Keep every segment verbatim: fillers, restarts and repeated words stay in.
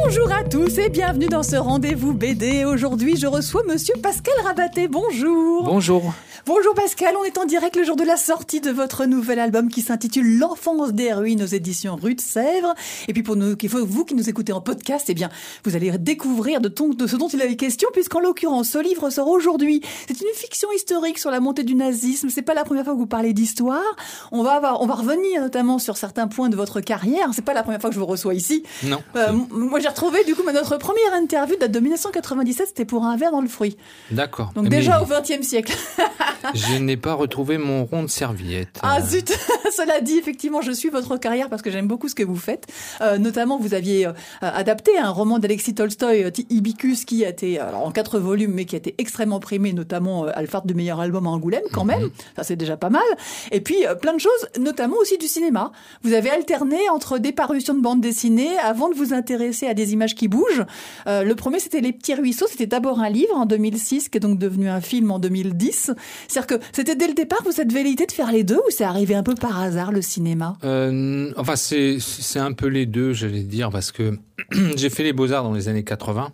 Bonjour à tous et bienvenue dans ce rendez-vous B D. Aujourd'hui, je reçois Monsieur Pascal Rabaté. Bonjour. Bonjour. Bonjour Pascal, on est en direct le jour de la sortie de votre nouvel album qui s'intitule L'enfance des ruines aux éditions Rue de Sèvres. Et puis pour nous, vous qui nous écoutez en podcast, eh bien, vous allez découvrir de, ton, de ce dont il avait question, puisqu'en l'occurrence, ce livre sort aujourd'hui. C'est une fiction historique sur la montée du nazisme. C'est pas la première fois que vous parlez d'histoire. On va avoir, on va revenir notamment sur certains points de votre carrière. C'est pas la première fois que je vous reçois ici. Non. Euh, moi, j'ai retrouvé du coup notre première interview date de dix-neuf cent quatre-vingt-dix-sept. C'était pour Un verre dans le fruit. D'accord. Donc Mais déjà au vingtième siècle. Je n'ai pas retrouvé mon rond de serviette. Ah zut. Cela dit, effectivement, je suis votre carrière parce que j'aime beaucoup ce que vous faites. Euh, notamment, vous aviez euh, adapté un roman d'Alexis Tolstoï, Ibicus, qui a été alors, en quatre volumes, mais qui a été extrêmement primé, notamment euh, Alphard du meilleur album à Angoulême, quand mm-hmm. même. Ça, c'est déjà pas mal. Et puis, euh, plein de choses, notamment aussi du cinéma. Vous avez alterné entre des parutions de bande dessinée avant de vous intéresser à des images qui bougent. Euh, le premier, c'était Les Petits Ruisseaux. C'était d'abord un livre en deux mille six, qui est donc devenu un film en deux mille dix. C'est-à-dire que c'était dès le départ, vous cette velléité de faire les deux, ou c'est arrivé un peu par hasard, le cinéma? euh, Enfin, c'est, c'est un peu les deux, j'allais dire, parce que j'ai fait les Beaux-Arts dans les années quatre-vingts,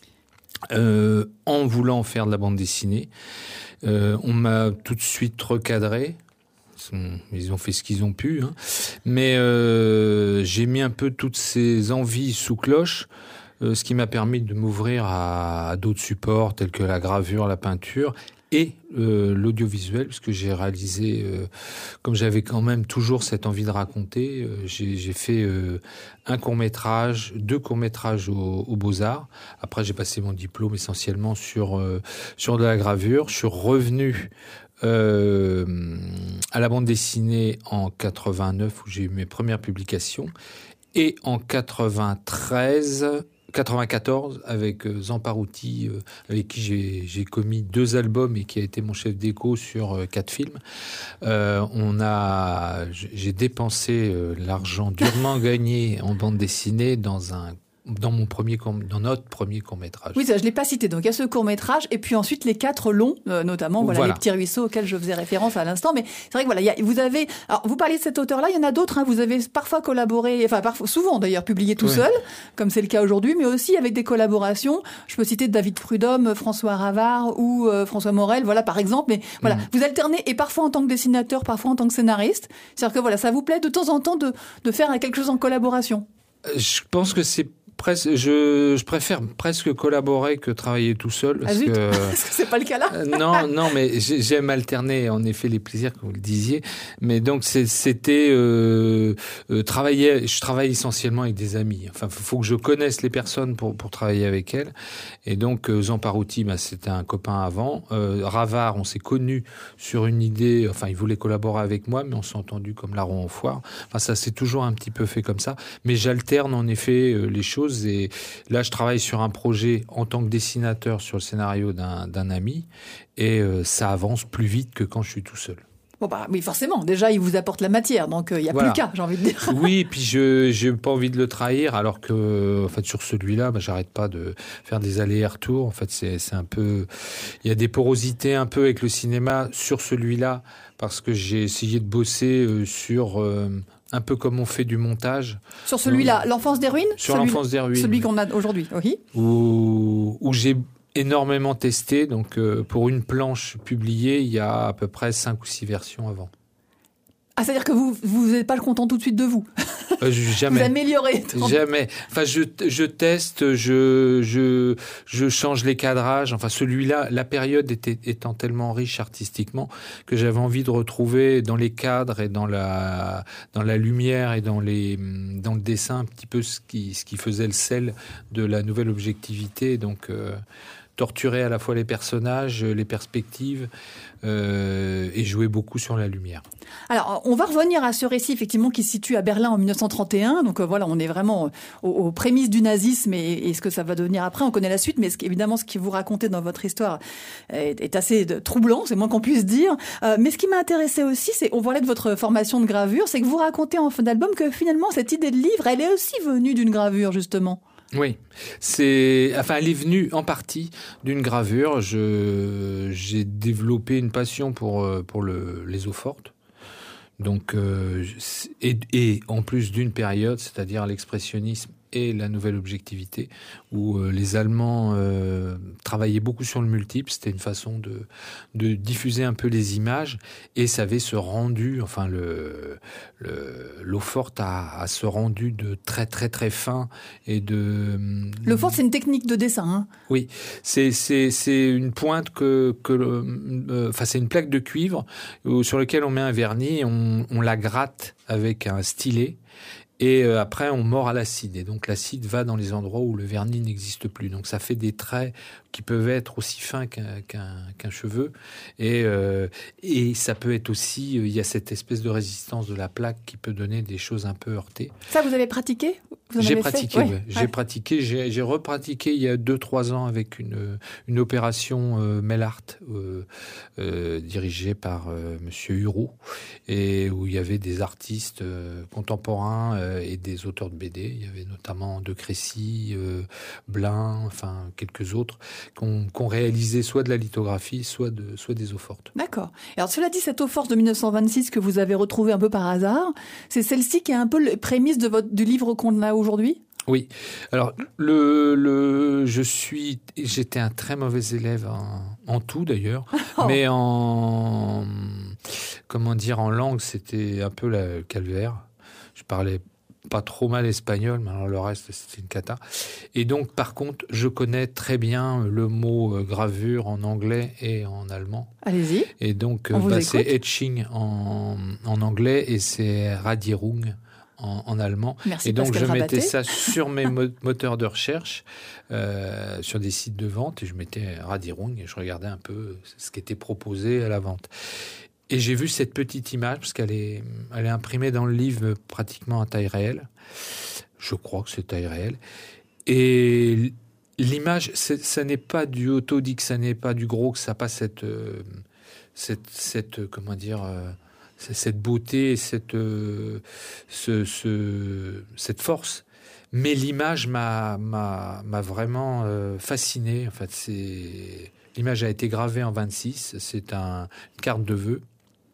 euh, en voulant faire de la bande dessinée. Euh, on m'a tout de suite recadré. Ils ont fait ce qu'ils ont pu, hein. Mais euh, j'ai mis un peu toutes ces envies sous cloche, euh, ce qui m'a permis de m'ouvrir à, à d'autres supports tels que la gravure, la peinture et euh, l'audiovisuel, parce que j'ai réalisé, euh, comme j'avais quand même toujours cette envie de raconter, euh, j'ai, j'ai fait euh, un court-métrage, deux courts-métrages aux, aux Beaux-Arts. Après, j'ai passé mon diplôme essentiellement sur euh, sur de la gravure. Je suis revenu euh, à la bande dessinée en quatre-vingt-neuf, où j'ai eu mes premières publications, et en quatre-vingt-treize... quatre-vingt-quatorze avec euh, Zamparouti, euh, avec qui j'ai, j'ai commis deux albums et qui a été mon chef d'écho sur euh, quatre films. Euh, on a, j'ai dépensé euh, l'argent durement gagné en bande dessinée dans un dans mon premier dans notre premier court-métrage. Oui, ça je l'ai pas cité. Donc il y a ce court-métrage et puis ensuite les quatre longs, euh, notamment voilà, voilà les Petits Ruisseaux auxquels je faisais référence à l'instant. Mais c'est vrai que voilà, il y a, vous avez, alors vous parliez de cet auteur-là, il y en a d'autres. Hein, vous avez parfois collaboré, enfin parfois, souvent d'ailleurs publié tout oui. seul, comme c'est le cas aujourd'hui, mais aussi avec des collaborations. Je peux citer David Prudhomme, François Ravard ou euh, François Morel, voilà par exemple. Mais voilà, mmh. vous alternez et parfois en tant que dessinateur, parfois en tant que scénariste. C'est-à-dire que voilà, ça vous plaît de temps en temps de de faire quelque chose en collaboration. Je pense que c'est Presque, je, je préfère presque collaborer que travailler tout seul. Parce ah zut, que, est-ce que c'est pas le cas là? Non, non, mais j'aime alterner en effet les plaisirs, comme vous le disiez. Mais donc c'est, c'était euh, euh, travailler. Je travaille essentiellement avec des amis. Enfin, faut, faut que je connaisse les personnes pour pour travailler avec elles. Et donc euh, Zamparouti, bah, c'était un copain avant. Euh, Ravard, on s'est connus sur une idée. Enfin, il voulait collaborer avec moi, mais on s'est entendu comme larron en foire. Enfin, ça s'est toujours un petit peu fait comme ça. Mais j'alterne en effet euh, les choses. Et là, je travaille sur un projet en tant que dessinateur sur le scénario d'un, d'un ami et euh, ça avance plus vite que quand je suis tout seul. Bon bah oui, forcément. Déjà, il vous apporte la matière, donc il euh, y a voilà. plus qu'à, j'ai envie de dire. Oui, et puis je j'ai pas envie de le trahir, alors que en fait sur celui-là, bah, j'arrête pas de faire des allers-retours. En fait, c'est c'est un peu, il y a des porosités un peu avec le cinéma sur celui-là, parce que j'ai essayé de bosser euh, sur euh, un peu comme on fait du montage. Sur celui-là, L'enfance des ruines. Sur celui, L'enfance des ruines. Celui qu'on a aujourd'hui, oui. Où où j'ai énormément testé. Donc, euh, pour une planche publiée, il y a à peu près cinq ou six versions avant. Ah, c'est-à-dire que vous vous n'êtes pas content tout de suite de vous. Euh, jamais. Vous améliorez. Jamais. Enfin, je je teste, je je je change les cadrages. Enfin, celui-là, la période était étant tellement riche artistiquement que j'avais envie de retrouver dans les cadres et dans la dans la lumière et dans les dans le dessin un petit peu ce qui ce qui faisait le sel de la nouvelle objectivité. Donc euh, torturer à la fois les personnages, les perspectives, euh, et jouer beaucoup sur la lumière. Alors, on va revenir à ce récit, effectivement, qui se situe à Berlin en dix-neuf cent trente et un. Donc, euh, voilà, on est vraiment aux, aux prémices du nazisme et, et ce que ça va devenir après. On connaît la suite, mais ce, évidemment, ce que vous racontez dans votre histoire est, est assez de, troublant, c'est moins qu'on puisse dire. Euh, mais ce qui m'a intéressé aussi, c'est, on parlait de votre formation de gravure, c'est que vous racontez en fin d'album que finalement, cette idée de livre, elle est aussi venue d'une gravure, justement. Oui, c'est, enfin, elle est venue en partie d'une gravure. Je, j'ai développé une passion pour pour le, les eaux fortes. Donc, euh, et, et en plus d'une période, c'est-à-dire l'expressionnisme et la nouvelle objectivité, où euh, les Allemands euh, travaillaient beaucoup sur le multiple. C'était une façon de, de diffuser un peu les images, et ça avait ce rendu, enfin le, le l'eau-forte a, a ce rendu de très très très fin et de. L'eau-forte, c'est une technique de dessin. Hein. Oui, c'est c'est c'est une pointe que que euh, enfin c'est une plaque de cuivre sur laquelle on met un vernis, et on on la gratte avec un stylet. Et après, on mord à l'acide. Et donc, l'acide va dans les endroits où le vernis n'existe plus. Donc, ça fait des traits qui peuvent être aussi fins qu'un, qu'un, qu'un cheveu. Et, euh, et ça peut être aussi... Il y a cette espèce de résistance de la plaque qui peut donner des choses un peu heurtées. Ça, vous avez pratiqué ? Vous en J'ai avez pratiqué, fait ouais. Ouais. J'ai Ouais. pratiqué. J'ai, j'ai repratiqué il y a deux, trois ans avec une, une opération euh, Mellart euh, euh, dirigée par euh, Monsieur Hureau, et où il y avait des artistes euh, contemporains euh, et des auteurs de B D. Il y avait notamment De Crécy, euh, Blin, enfin quelques autres, qui ont, qui ont réalisé soit de la lithographie, soit, de, soit des eaux-fortes. D'accord. Alors, cela dit, cette eau-forte de mille neuf cent vingt-six que vous avez retrouvée un peu par hasard, c'est celle-ci qui est un peu les prémices de votre, du livre qu'on a aujourd'hui ? Oui. Alors, le, le, je suis, j'étais un très mauvais élève en, en tout d'ailleurs, Oh. mais en, comment dire, en langue, c'était un peu le calvaire. Je parlais pas trop mal espagnol, mais alors le reste, c'était une cata. Et donc, par contre, je connais très bien le mot euh, gravure en anglais et en allemand. Allez-y. Et donc, On euh, vous bah, écoute. c'est etching en, en anglais et c'est Radierung en, en allemand. Merci, Et donc, Pascal je mettais Rabaté. ça sur mes mo- moteurs de recherche, euh, sur des sites de vente, et je mettais Radierung et je regardais un peu ce qui était proposé à la vente. Et j'ai vu cette petite image, parce qu'elle est, elle est imprimée dans le livre pratiquement à taille réelle. Je crois que c'est taille réelle. Et l'image, c'est, ça n'est pas du autodique, ça n'est pas du gros, que ça n'a pas cette, euh, cette, cette, comment dire, euh, cette beauté, cette, euh, ce, ce, cette force. Mais l'image m'a, m'a, m'a vraiment euh, fasciné. En fait, c'est, l'image a été gravée en vingt-six. C'est un, une carte de vœux.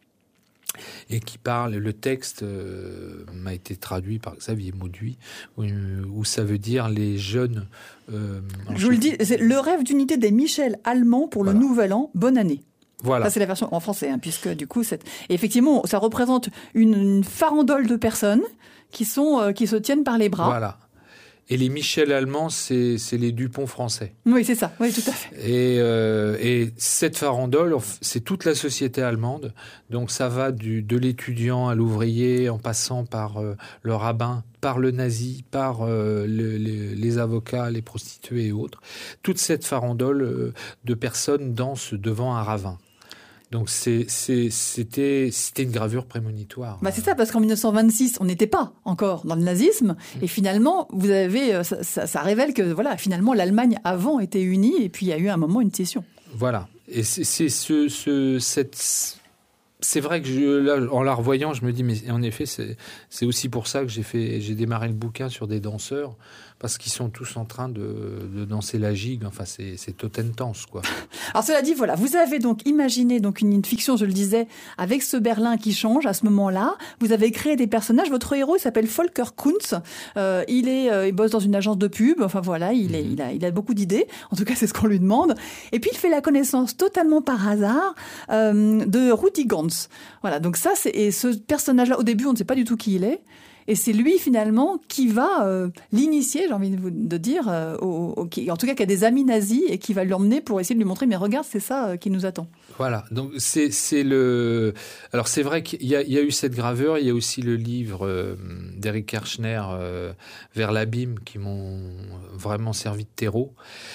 Et qui parle, le texte euh, m'a été traduit par Xavier Mauduit, où, où ça veut dire les jeunes... Euh, Je vous le dis, c'est le rêve d'unité des Michel allemands pour Voilà. le nouvel an. Bonne année. Voilà. Ça, c'est la version en français, hein, puisque du coup, c'est... Et effectivement, ça représente une, une farandole de personnes qui, sont, euh, qui se tiennent par les bras. Voilà. Et les Michel allemands, c'est, c'est les Dupont français. Oui, c'est ça. Oui, tout à fait. Et, euh, et cette farandole, c'est toute la société allemande. Donc ça va du, de l'étudiant à l'ouvrier, en passant par euh, le rabbin, par le nazi, par euh, le, les, les avocats, les prostituées et autres. Toute cette farandole euh, de personnes dansent devant un ravin. Donc c'est, c'est, c'était, c'était une gravure prémonitoire. Bah c'est ça, parce qu'en mille neuf cent vingt-six, on n'était pas encore dans le nazisme, et finalement, vous avez, ça, ça, ça révèle que voilà, finalement, l'Allemagne avant était unie, et puis il y a eu un moment une scission. Voilà. Et c'est, c'est ce, ce, cette, c'est vrai que je, là, en la revoyant, je me dis, mais en effet, c'est, c'est aussi pour ça que j'ai fait, j'ai démarré le bouquin sur des danseurs, parce qu'ils sont tous en train de, de danser la gigue. Enfin, c'est, c'est Totentanz, quoi. Alors cela dit, voilà, vous avez donc imaginé donc une, une fiction, je le disais, avec ce Berlin qui change à ce moment-là. Vous avez créé des personnages. Votre héros, il s'appelle Volker Kuntz. Euh, il est, euh, il bosse dans une agence de pub. Enfin voilà, il est, il a, il a beaucoup d'idées. En tout cas, c'est ce qu'on lui demande. Et puis il fait la connaissance totalement par hasard euh, de Rudi Gantz. Voilà, donc ça, c'est et ce personnage-là. Au début, on ne sait pas du tout qui il est. Et c'est lui, finalement, qui va euh, l'initier, j'ai envie de, vous, de dire, euh, au, au, qui, en tout cas, qui a des amis nazis et qui va l'emmener pour essayer de lui montrer, mais regarde, c'est ça euh, qui nous attend. Voilà, donc c'est, c'est le... Alors c'est vrai qu'il y a, il y a eu cette graveur, il y a aussi le livre euh, d'Eric Kirchner, euh, Vers l'abîme, qui m'ont vraiment servi de terreau.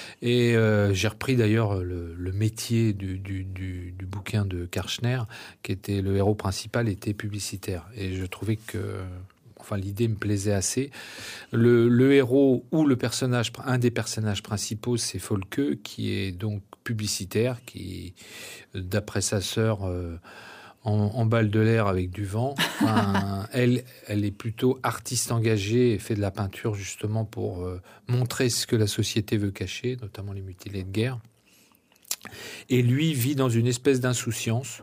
Et euh, j'ai repris d'ailleurs le, le métier du, du, du, du bouquin de Kirchner, qui était le héros principal, était publicitaire. Et je trouvais que... Enfin, l'idée me plaisait assez. Le, le héros ou le personnage, un des personnages principaux, c'est Folke, qui est donc publicitaire, qui, d'après sa sœur, euh, en, en balle de l'air avec du vent. Enfin, elle, elle est plutôt artiste engagée et fait de la peinture justement pour euh, montrer ce que la société veut cacher, notamment les mutilés de guerre. Et lui vit dans une espèce d'insouciance.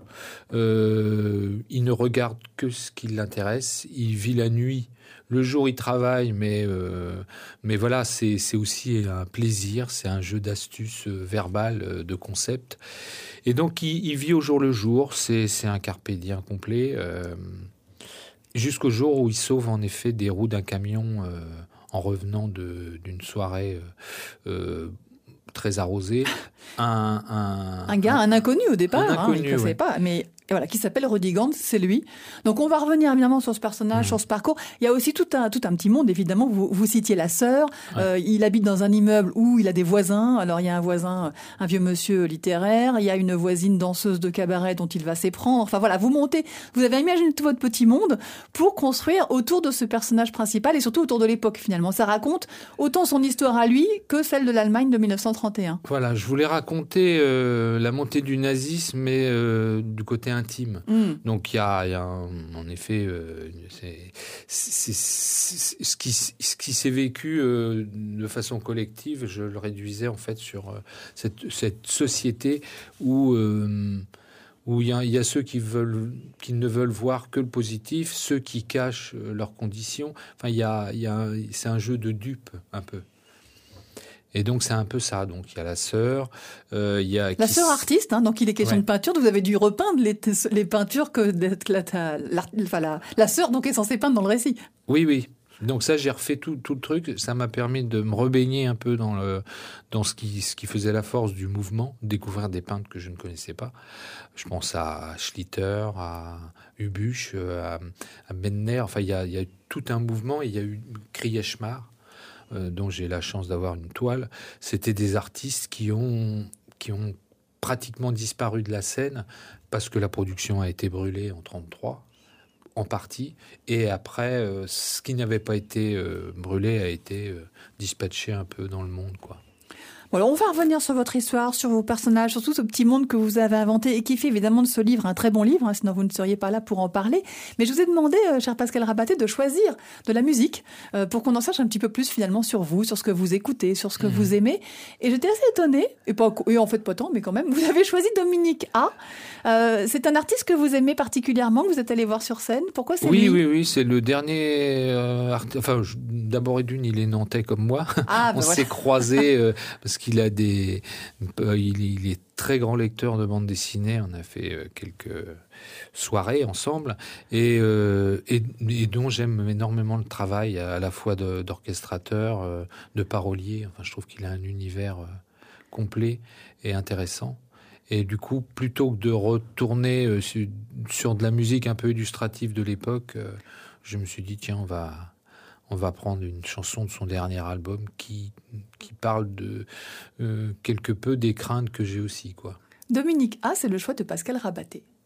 Euh, il ne regarde que ce qui l'intéresse. Il vit la nuit. Le jour, il travaille, mais, euh, mais voilà, c'est, c'est aussi un plaisir. C'est un jeu d'astuces euh, verbales, euh, de concepts. Et donc, il, il vit au jour le jour. C'est, c'est un carpe diem complet. Euh, jusqu'au jour où il sauve en effet des roues d'un camion euh, en revenant de, d'une soirée euh, euh, très arrosé, un, un, un gars, un, un inconnu au départ, un inconnu, hein, il ne connaissait ouais. pas, mais voilà, qui s'appelle Rudy Gantz, c'est lui. Donc on va revenir évidemment sur ce personnage, mmh. sur ce parcours. Il y a aussi tout un, tout un petit monde, évidemment. Vous, vous citiez la sœur. Ouais. Euh, il habite dans un immeuble où il a des voisins. Alors il y a un voisin, un vieux monsieur littéraire. Il y a une voisine danseuse de cabaret dont il va s'éprendre. Enfin voilà, vous montez, vous avez imaginé tout votre petit monde pour construire autour de ce personnage principal et surtout autour de l'époque finalement. Ça raconte autant son histoire à lui que celle de l'Allemagne de mille neuf cent trente et un. Voilà, je voulais raconter euh, la montée du nazisme, mais euh, du côté intime. Mm. Donc il y a, y a un, en effet, euh, c'est, c'est, c'est, c'est, ce qui, ce qui s'est vécu euh, de façon collective. Je le réduisais en fait sur euh, cette, cette société où euh, où il y a, y a ceux qui veulent, qui ne veulent voir que le positif, ceux qui cachent euh, leurs conditions. Enfin, il y a, y a, c'est un jeu de dupes un peu. Et donc c'est un peu ça. Donc il y a la sœur, euh, il y a la sœur artiste. Hein, donc il est question ouais. de peinture. Vous avez dû repeindre les, les peintures que la, la, la, enfin, la, la sœur donc est censée peindre dans le récit. Oui, oui. Donc ça, j'ai refait tout, tout le truc. Ça m'a permis de me rebaigner un peu dans le dans ce qui ce qui faisait la force du mouvement, découvrir des peintres que je ne connaissais pas. Je pense à Schlitter, à Hubusch, à, à Bendner. Enfin, il y a il y a tout un mouvement. Il y a eu Krieschmar, Euh, dont j'ai la chance d'avoir une toile. C'était des artistes qui ont, qui ont pratiquement disparu de la scène parce que la production a été brûlée en trente-trois, en partie, et après, euh, ce qui n'avait pas été euh, brûlé a été euh, dispatché un peu dans le monde, quoi. Voilà, on va revenir sur votre histoire, sur vos personnages, sur tout ce petit monde que vous avez inventé et qui fait évidemment de ce livre un très bon livre, hein, sinon vous ne seriez pas là pour en parler. Mais je vous ai demandé, euh, cher Pascal Rabaté, de choisir de la musique euh, pour qu'on en sache un petit peu plus finalement sur vous, sur ce que vous écoutez, sur ce que mmh. vous aimez. Et j'étais assez étonnée, et, pas, et en fait pas tant, mais quand même, vous avez choisi Dominique A. Euh, c'est un artiste que vous aimez particulièrement, que vous êtes allé voir sur scène. Pourquoi c'est oui, lui ? Oui, oui, oui, c'est le dernier... Euh, art... Enfin, je... d'abord et d'une, il est nantais comme moi. Ah, on ben s'est voilà. croisés euh, parce qu'il a des... Euh, il, il est très grand lecteur de bande dessinée. On a fait euh, quelques soirées ensemble et, euh, et, et dont j'aime énormément le travail, à la fois de, d'orchestrateur, euh, de parolier. Enfin, je trouve qu'il a un univers euh, complet et intéressant. Et du coup, plutôt que de retourner euh, sur, sur de la musique un peu illustrative de l'époque, euh, je me suis dit, tiens, on va... on va prendre une chanson de son dernier album qui, qui parle de euh, quelque peu des craintes que j'ai aussi, quoi. Dominique A, c'est le choix de Pascal Rabaté.